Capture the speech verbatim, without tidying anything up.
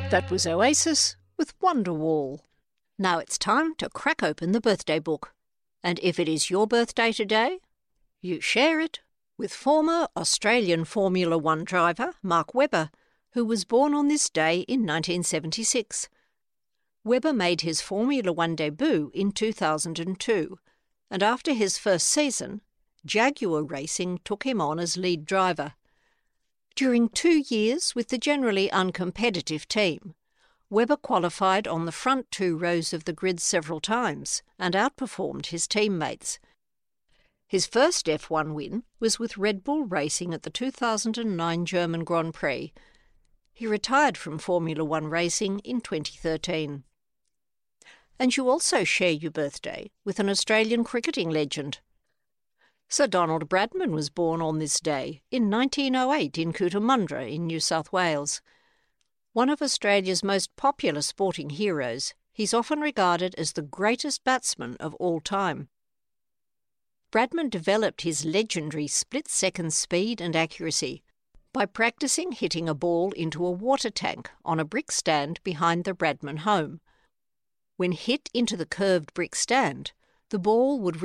That was Oasis with Wonderwall. Now it's time to crack open the birthday book. And if it is your birthday today, you share it with former Australian Formula One driver Mark Webber, who was born on this day in nineteen seventy-six. Webber made his Formula One debut in two thousand two, and after his first season, Jaguar Racing took him on as lead driver. During two years with the generally uncompetitive team, Webber qualified on the front two rows of the grid several times and outperformed his teammates. His first F one win was with Red Bull Racing at the two thousand nine German Grand Prix. He retired from Formula One racing in twenty thirteen. And you also share your birthday with an Australian cricketing legend. Sir Donald Bradman was born on this day in nineteen oh eight in Cootamundra in New South Wales. One of Australia's most popular sporting heroes, he's often regarded as the greatest batsman of all time. Bradman developed his legendary split-second speed and accuracy by practising hitting a ball into a water tank on a brick stand behind the Bradman home. When hit into the curved brick stand, the ball would